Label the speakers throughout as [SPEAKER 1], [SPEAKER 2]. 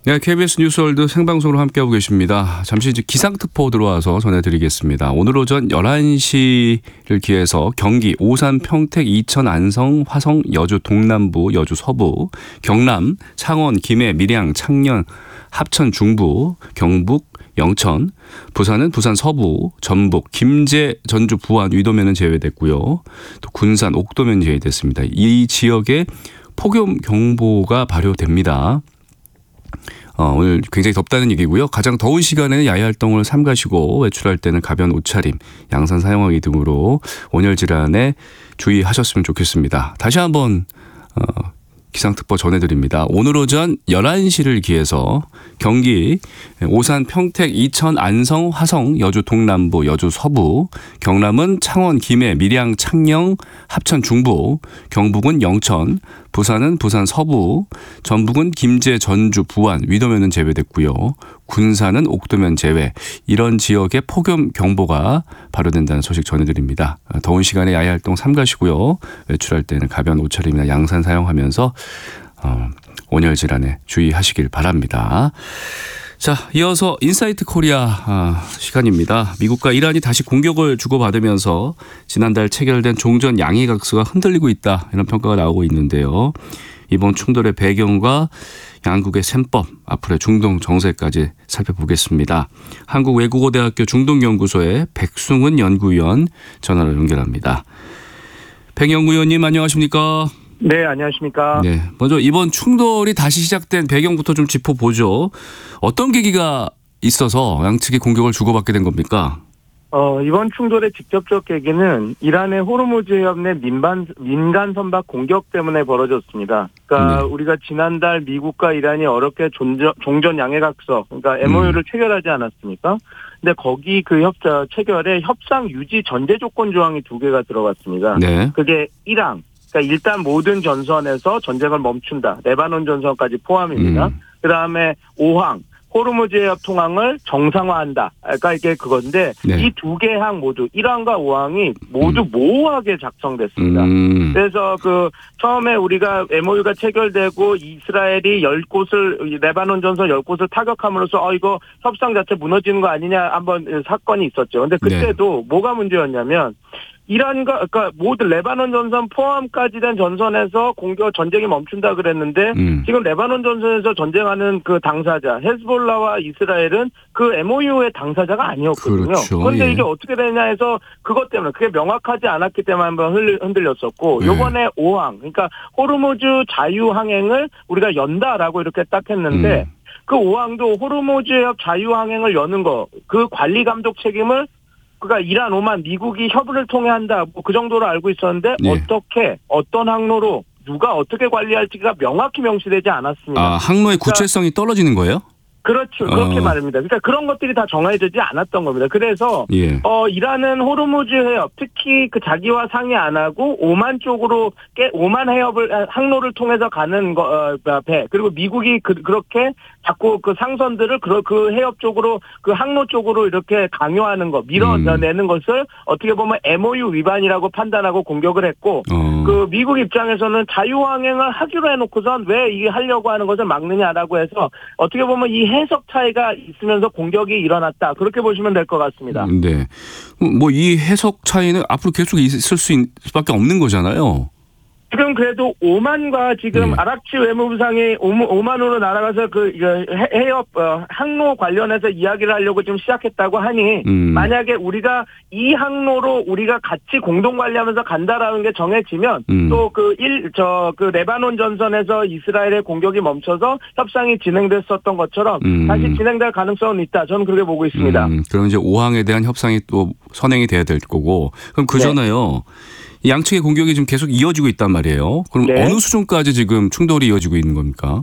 [SPEAKER 1] 네, KBS 뉴스월드 생방송으로 함께하고 계십니다. 잠시 이제 기상특보 들어와서 전해드리겠습니다. 오늘 오전 11시를 기해서 경기, 오산, 평택, 이천, 안성, 화성, 여주 동남부, 여주 서부, 경남, 창원, 김해, 밀양, 창녕, 합천 중부, 경북, 영천, 부산은 부산 서부, 전북, 김제, 전주, 부안, 위도면은 제외됐고요. 또 군산, 옥도면 제외됐습니다. 이 지역에 폭염 경보가 발효됩니다. 오늘 굉장히 덥다는 얘기고요. 가장 더운 시간에는 야외 활동을 삼가시고 외출할 때는 가벼운 옷차림, 양산 사용하기 등으로 온열 질환에 주의하셨으면 좋겠습니다. 다시 한번 기상특보 전해드립니다. 오늘 오전 11시를 기해서 경기, 오산, 평택, 이천, 안성, 화성, 여주 동남부, 여주 서부, 경남은 창원, 김해, 밀양, 창녕, 합천 중부, 경북은 영천, 부산은 부산 서부, 전북은 김제, 전주, 부안, 위도면은 제외됐고요. 군산은 옥도면 제외. 이런 지역에 폭염 경보가 발효된다는 소식 전해드립니다. 더운 시간에 야외 활동 삼가시고요. 외출할 때는 가벼운 옷차림이나 양산 사용하면서 온열 질환에 주의하시길 바랍니다. 자, 이어서 인사이트 코리아 시간입니다. 미국과 이란이 다시 공격을 주고받으면서 지난달 체결된 종전 양해각서가 흔들리고 있다, 이런 평가가 나오고 있는데요. 이번 충돌의 배경과 양국의 셈법, 앞으로의 중동 정세까지 살펴보겠습니다. 한국외국어대학교 중동연구소의 백승훈 연구위원 전화로 연결합니다. 백 연구위원님, 안녕하십니까?
[SPEAKER 2] 네, 안녕하십니까?
[SPEAKER 1] 네, 먼저 이번 충돌이 다시 시작된 배경부터 좀 짚어보죠. 어떤 계기가 있어서 양측이 공격을 주고받게 된 겁니까?
[SPEAKER 2] 이번 충돌의 직접적 계기는 이란의 호르무즈 해협 내 민간 선박 공격 때문에 벌어졌습니다. 그러니까 우리가 지난달 미국과 이란이 어렵게 종전 양해각서, 그러니까 MOU를 체결하지 않았습니까? 근데 거기 그 체결에 협상 유지 전제 조건 조항이 2개가 들어갔습니다.
[SPEAKER 1] 네.
[SPEAKER 2] 그게 1항. 그러니까 일단 모든 전선에서 전쟁을 멈춘다. 레바논 전선까지 포함입니다. 그다음에 5항. 호르무즈 해협 통항을 정상화한다. 그러니까 이게 그건데
[SPEAKER 1] 네.
[SPEAKER 2] 이 2개 항 모두 1항과 5항이 모두 모호하게 작성됐습니다. 그래서 그 처음에 우리가 MOU가 체결되고 이스라엘이 10곳을 레바논 전선 10곳을 타격함으로써 이거 협상 자체 무너지는 거 아니냐 한번 사건이 있었죠. 근데 그때도 네. 뭐가 문제였냐면 이란과 그러니까 모든 레바논 전선 포함까지 된 전선에서 전쟁이 멈춘다 그랬는데 지금 레바논 전선에서 전쟁하는 그 당사자 헤즈볼라와 이스라엘은 그 MOU의 당사자가 아니었거든요. 그렇죠. 그런데 예. 이게 어떻게 되냐 해서 그것 때문에 그게 명확하지 않았기 때문에 한번 흔들렸었고 이번에 5항 그러니까 호르무즈 자유항행을 우리가 연다라고 이렇게 딱 했는데 그 5항도 호르무즈 해협 자유항행을 여는 거 그 관리 감독 책임을 그러니까 이란, 오만, 미국이 협의를 통해 한다. 뭐 그 정도로 알고 있었는데 네. 어떻게 어떤 항로로 누가 어떻게 관리할지가 명확히 명시되지 않았습니다.
[SPEAKER 1] 항로의 구체성이 떨어지는 거예요?
[SPEAKER 2] 그렇죠. 그렇게 말입니다. 그러니까 그런 것들이 다 정해지지 않았던 겁니다. 그래서
[SPEAKER 1] 예.
[SPEAKER 2] 이란은 호르무즈 해협, 특히 그 자기와 상의 안 하고 오만 쪽으로 오만 해협을 항로를 통해서 가는 배 그리고 미국이 그렇게 자꾸 그 상선들을 그 해협 쪽으로 그 항로 쪽으로 이렇게 강요하는 거 밀어내는 것을 어떻게 보면 MOU 위반이라고 판단하고 공격을 했고 그 미국 입장에서는 자유항행을 하기로 해놓고선 왜 이게 하려고 하는 것을 막느냐라고 해서 어떻게 보면 이 해석 차이가 있으면서 공격이 일어났다. 그렇게 보시면 될 것 같습니다.
[SPEAKER 1] 네. 뭐 이 해석 차이는 앞으로 계속 있을 수밖에 없는 거잖아요.
[SPEAKER 2] 지금 그래도 오만과 지금 아랍치 외무부상이 오만으로 날아가서 그 해협 항로 관련해서 이야기를 하려고 지금 시작했다고 하니 만약에 우리가 이 항로로 우리가 같이 공동 관리하면서 간다라는 게 정해지면 또 그 레바논 전선에서 이스라엘의 공격이 멈춰서 협상이 진행됐었던 것처럼 다시 진행될 가능성은 있다. 저는 그렇게 보고 있습니다.
[SPEAKER 1] 그럼 이제 5항에 대한 협상이 또 선행이 돼야 될 거고 그럼 그 전에요. 양측의 공격이 지금 계속 이어지고 있단 말이에요. 그럼 네. 어느 수준까지 지금 충돌이 이어지고 있는 겁니까?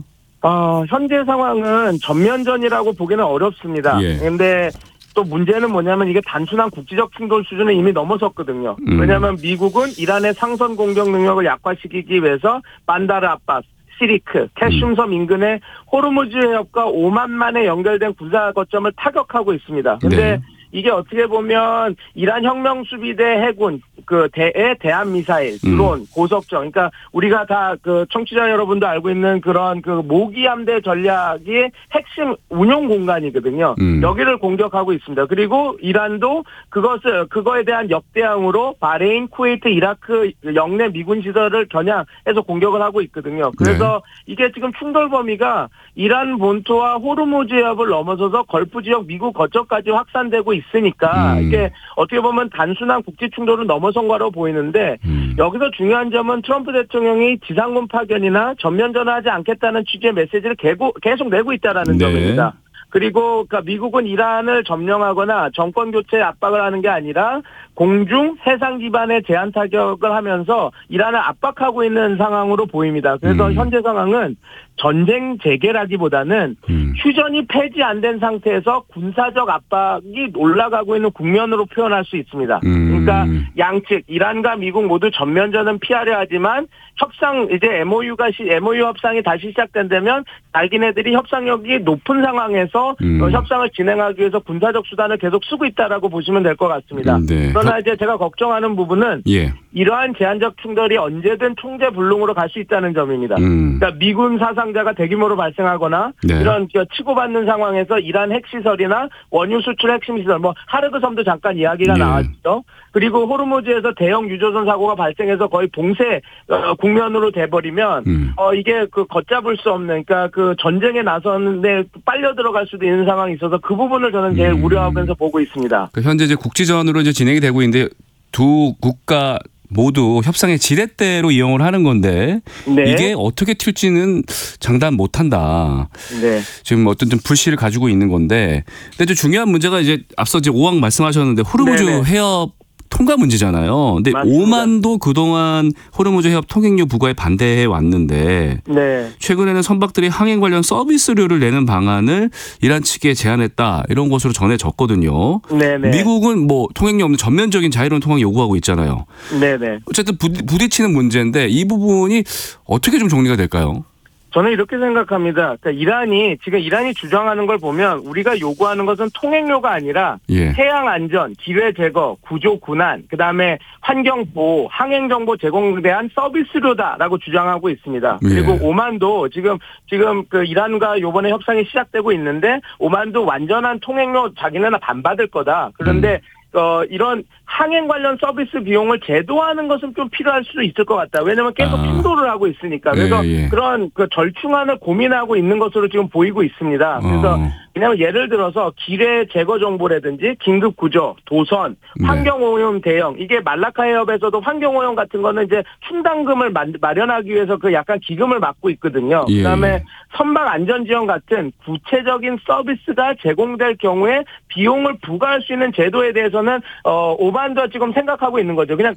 [SPEAKER 2] 현재 상황은 전면전이라고 보기는 어렵습니다. 그런데 또 문제는 뭐냐면 이게 단순한 국지적 충돌 수준을 이미 넘어섰거든요. 왜냐하면 미국은 이란의 상선 공격 능력을 약화시키기 위해서 반다르 아바스, 시리크, 캐슘섬 인근의 호르무즈 해협과 오만만에 연결된 군사 거점을 타격하고 있습니다. 그런데 이게 어떻게 보면 이란 혁명수비대 해군 대한 미사일, 드론, 고속정. 그러니까 우리가 다 그 청취자 여러분도 알고 있는 그런 그 모기 함대 전략의 핵심 운용 공간이거든요. 여기를 공격하고 있습니다. 그리고 이란도 그거에 대한 역대항으로 바레인, 쿠웨이트, 이라크 영내 미군 시설을 겨냥해서 공격을 하고 있거든요. 그래서 이게 지금 충돌 범위가 이란 본토와 호르무즈 해협을 넘어서서 걸프 지역 미국 거점까지 확산되고 있으니까 이게 어떻게 보면 단순한 국제 충돌을 넘어선 거라고 보이는데 여기서 중요한 점은 트럼프 대통령이 지상군 파견이나 전면 전화하지 않겠다는 취지의 메시지를 계속 내고 있다라는 점입니다. 그리고 그러니까 미국은 이란을 점령하거나 정권 교체 압박을 하는 게 아니라 공중, 해상 기반의 제한 타격을 하면서 이란을 압박하고 있는 상황으로 보입니다. 그래서 현재 상황은 전쟁 재개라기보다는 휴전이 폐지 안 된 상태에서 군사적 압박이 올라가고 있는 국면으로 표현할 수 있습니다. 그러니까 양측 이란과 미국 모두 전면전은 피하려 하지만 협상 이제 MOU 협상이 다시 시작된다면 자기네들이 협상력이 높은 상황에서 협상을 진행하기 위해서 군사적 수단을 계속 쓰고 있다라고 보시면 될 것 같습니다. 그러나 이제 제가 걱정하는 부분은 이러한 제한적 충돌이 언제든 총재 불능으로 갈 수 있다는 점입니다. 그러니까 미군 사상자가 대규모로 발생하거나 이런 치고받는 상황에서 이란 핵시설이나 원유 수출 핵심 시설, 하르드 섬도 잠깐 이야기가 나왔죠. 그리고 호르무즈에서 대형 유조선 사고가 발생해서 거의 봉쇄 국면으로 돼버리면 이게 그 걷잡을 수 없는 그러니까 그 전쟁에 나서는데 빨려 들어갈 수도 있는 상황이 있어서 그 부분을 저는 제일 우려하면서 보고 있습니다.
[SPEAKER 1] 현재 이제 국지전으로 이제 진행이 되고 있는데 두 국가 모두 협상의 지렛대로 이용을 하는 건데 이게 어떻게 튈지는 장담 못한다. 지금 어떤 좀 불씨를 가지고 있는 건데, 근데 좀 중요한 문제가 이제 앞서 이제 오왕 말씀하셨는데 호르무즈 해협 통과 문제잖아요. 근데 맞습니다. 오만도 그동안 호르무즈 해협 통행료 부과에 반대해 왔는데 최근에는 선박들이 항행 관련 서비스료를 내는 방안을 이란 측에 제안했다 이런 것으로 전해졌거든요. 미국은 뭐 통행료 없는 전면적인 자유로운 통행 요구하고 있잖아요. 어쨌든 부딪히는 문제인데 이 부분이 어떻게 좀 정리가 될까요?
[SPEAKER 2] 저는 이렇게 생각합니다. 그러니까 이란이 주장하는 걸 보면 우리가 요구하는 것은 통행료가 아니라 해양 안전, 기뢰 제거, 구조 군안, 그다음에 환경 보호, 항행 정보 제공에 대한 서비스료다라고 주장하고 있습니다. 그리고 오만도 지금 그 이란과 요번에 협상이 시작되고 있는데 오만도 완전한 통행료 자기네는 안 받을 거다. 그런데 이런 항행 관련 서비스 비용을 제도화하는 것은 좀 필요할 수도 있을 것 같다. 왜냐하면 계속 충돌을 하고 있으니까. 그래서 그런 그 절충안을 고민하고 있는 것으로 지금 보이고 있습니다. 그래서 왜냐하면 예를 들어서 기뢰 제거 정보라든지 긴급 구조, 도선, 환경오염 대응 이게 말라카 해협에서도 환경오염 같은 거는 이제 충당금을 마련하기 위해서 그 약간 기금을 막고 있거든요. 그다음에 선박 안전 지원 같은 구체적인 서비스가 제공될 경우에 비용을 부과할 수 있는 제도에 대해서는 오만도 지금 생각하고 있는 거죠. 그냥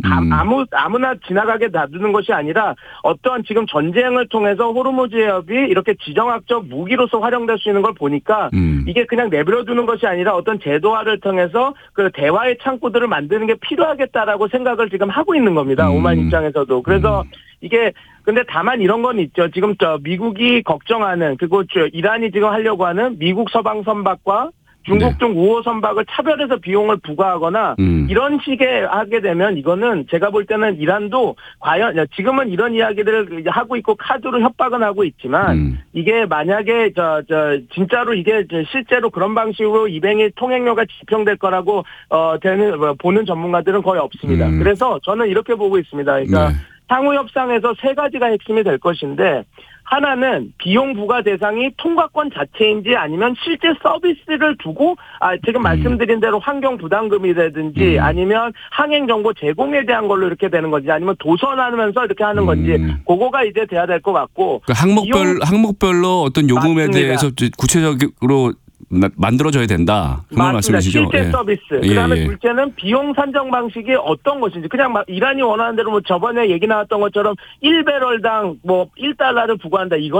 [SPEAKER 2] 아무나 지나가게 놔두는 것이 아니라 어떠한 지금 전쟁을 통해서 호르무즈 해협이 이렇게 지정학적 무기로서 활용될 수 있는 걸 보니까 이게 그냥 내버려두는 것이 아니라 어떤 제도화를 통해서 그 대화의 창구들을 만드는 게 필요하겠다라고 생각을 지금 하고 있는 겁니다. 오만 입장에서도. 그래서 이게 근데 다만 이런 건 있죠. 지금 미국이 걱정하는 그리고 이란이 지금 하려고 하는 미국 서방 선박과 중국 중 우호 선박을 차별해서 비용을 부과하거나 이런 식의 하게 되면 이거는 제가 볼 때는 이란도 과연 지금은 이런 이야기들을 하고 있고 카드로 협박은 하고 있지만 이게 만약에 진짜로 이게 실제로 그런 방식으로 이뱅이 통행료가 집행될 거라고 보는 전문가들은 거의 없습니다. 그래서 저는 이렇게 보고 있습니다. 그러니까 향후 협상에서 세 가지가 핵심이 될 것인데 하나는 비용 부과 대상이 통과권 자체인지 아니면 실제 서비스를 두고 지금 말씀드린 대로 환경 부담금이라든지 아니면 항행 정보 제공에 대한 걸로 이렇게 되는 건지 아니면 도선하면서 이렇게 하는 건지 그거가 이제 돼야 될 것 같고
[SPEAKER 1] 그러니까 항목별로 어떤 요금에 맞습니다. 대해서 구체적으로 만들어져야 된다. 그 말씀이시죠?
[SPEAKER 2] 실제 서비스. 그다음에 둘째는 비용 산정 방식이 어떤 것인지 그냥 이란이 원하는 대로 저번에 얘기 나왔던 것처럼 1배럴당 $1를 부과한다. 이건